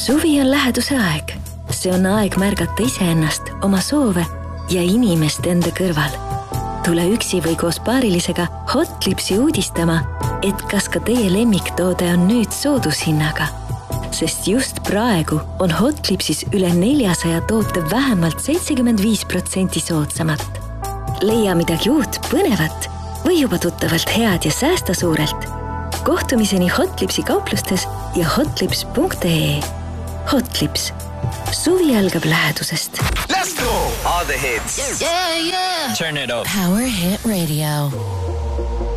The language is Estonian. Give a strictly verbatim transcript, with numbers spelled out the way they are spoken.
Suvi on läheduse aeg. See on aeg märgata iseennast, oma soove ja inimest enda kõrval. Tule üksi või koos paarilisega Hotlipsi uudistama, et kas ka teie lemmiktoode on nüüd soodushinnaga. Sest just praegu on Hotlipsis üle neljasaja toote vähemalt seitsekümmend viis protsenti soodsamat. Leia midagi uut, põnevat või juba tuttavalt head ja säästa suurelt. Kohtumiseni Hotlipsi kauplustes ja hotlips punkt ee. Hotlips. Suvi algab lähedusest. Let's go! All the hits. Yeah, yeah. Turn it up. Power Hit Radio.